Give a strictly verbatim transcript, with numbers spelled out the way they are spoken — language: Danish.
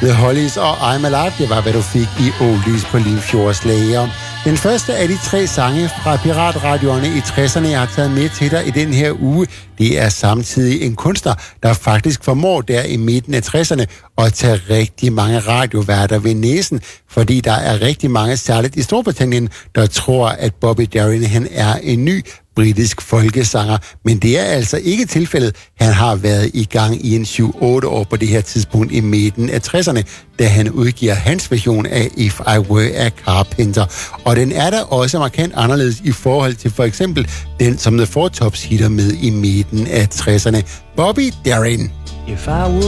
The Hollies og I'm Alive, det var, hvad du fik i Oldies på Limfjords Lager. Den første af de tre sange fra piratradioerne i tresserne, jeg har taget med til dig i den her uge, det er samtidig en kunstner, der faktisk formår der i midten af tresserne at tage rigtig mange radioværter ved næsen, fordi der er rigtig mange, særligt i Storbritannien, der tror, at Bobby Darin han er en ny britisk folkesanger, men det er altså ikke tilfældet. Han har været i gang i en syv otte år på det her tidspunkt i midten af tresserne, da han udgiver hans version af If I Were a Carpenter. Og den er der også markant anderledes i forhold til for eksempel den, som The Four Tops hitter med i midten af tresserne. Bobby Darin. If I